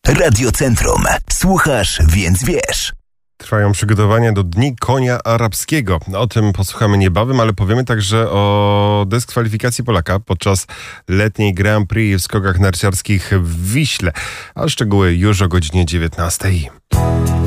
Radiocentrum. Słuchasz, więc wiesz. Trwają przygotowania do Dni Konia Arabskiego. O tym posłuchamy niebawem, ale powiemy także o dyskwalifikacji Polaka podczas letniej Grand Prix w skokach narciarskich w Wiśle. A szczegóły już o godzinie 19.